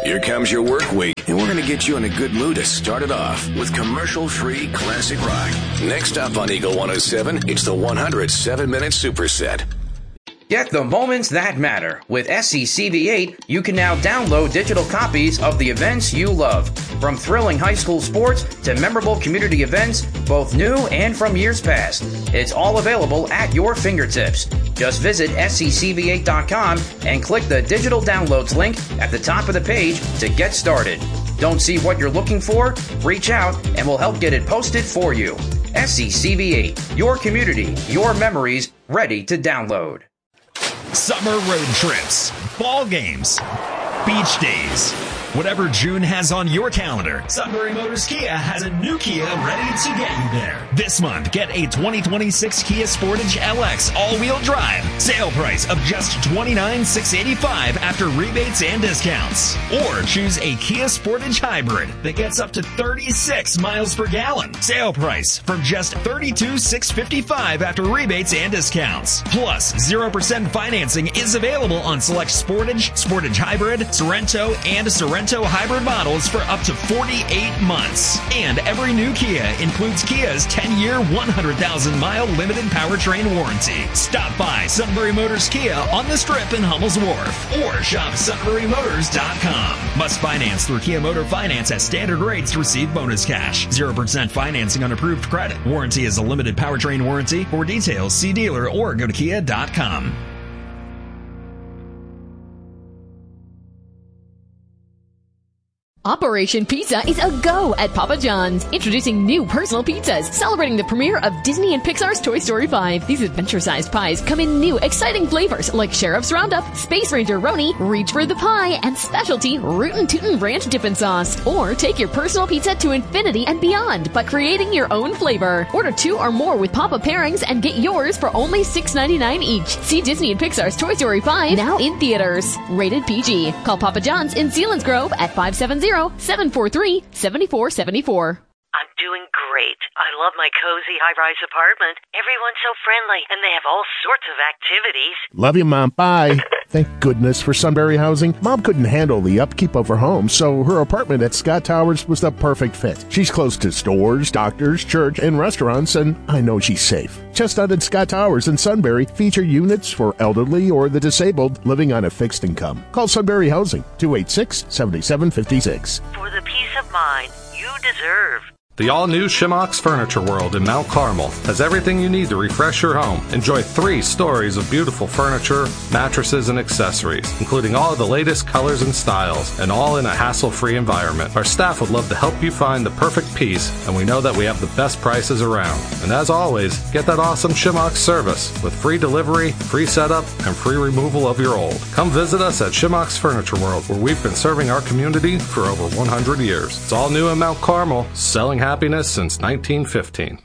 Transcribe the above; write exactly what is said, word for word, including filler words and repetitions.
Here comes your work week, and we're going to get you in a good mood to start it off with commercial-free classic rock. Next up on Eagle one oh seven, it's the one hundred seven-minute superset. Get the moments that matter. With S C C V eight, you can now download digital copies of the events you love. From thrilling high school sports to memorable community events, both new and from years past. It's all available at your fingertips. Just visit S C C V eight dot com and click the digital downloads link at the top of the page to get started. Don't see what you're looking for? Reach out and we'll help get it posted for you. S C C V eight, your community, your memories, ready to download. Summer road trips, ball games, beach days. Whatever June has on your calendar, Sunbury Motors Kia has a new Kia ready to get you there. This month, get a twenty twenty-six Kia Sportage L X all-wheel drive. Sale price of just twenty-nine thousand six hundred eighty-five dollars after rebates and discounts. Or choose a Kia Sportage Hybrid that gets up to thirty-six miles per gallon. Sale price from just thirty-two thousand six hundred fifty-five dollars after rebates and discounts. Plus, zero percent financing is available on select Sportage, Sportage Hybrid, Sorrento, and Sorrento Hybrid models for up to forty-eight months. And every new Kia includes Kia's ten-year, one hundred thousand mile limited powertrain warranty. Stop by Sunbury Motors Kia on the Strip in Hummel's Wharf or shop sunbury motors dot com. Must finance through Kia Motor Finance at standard rates to receive bonus cash. zero percent financing on approved credit. Warranty is a limited powertrain warranty. For details, see dealer or go to kia dot com. Operation Pizza is a go at Papa John's. Introducing new personal pizzas, celebrating the premiere of Disney and Pixar's Toy Story five. These adventure-sized pies come in new, exciting flavors like Sheriff's Roundup, Space Ranger Roni, Reach for the Pie, and specialty Rootin' Tootin' Ranch Dippin' Sauce. Or take your personal pizza to infinity and beyond by creating your own flavor. Order two or more with Papa pairings and get yours for only six ninety-nine each. See Disney and Pixar's Toy Story five now in theaters. Rated P G. Call Papa John's in Sealands Grove at five seven zero, seven four three, seven four seven four. I'm doing great. I love my cozy high-rise apartment. Everyone's so friendly, and they have all sorts of activities. Love you, Mom. Bye. Thank goodness for Sunbury Housing. Mom couldn't handle the upkeep of her home, so her apartment at Scott Towers was the perfect fit. She's close to stores, doctors, church, and restaurants, and I know she's safe. Chestnut and Scott Towers in Sunbury feature units for elderly or the disabled living on a fixed income. Call Sunbury Housing, two eight six, seven seven five six. For the peace of mind you deserve. The all-new Shimox Furniture World in Mount Carmel has everything you need to refresh your home. Enjoy three stories of beautiful furniture, mattresses, and accessories, including all of the latest colors and styles, and all in a hassle-free environment. Our staff would love to help you find the perfect piece, and we know that we have the best prices around. And as always, get that awesome Shimox service with free delivery, free setup, and free removal of your old. Come visit us at Shimox Furniture World, where we've been serving our community for over one hundred years. It's all new in Mount Carmel, selling happiness since nineteen fifteen.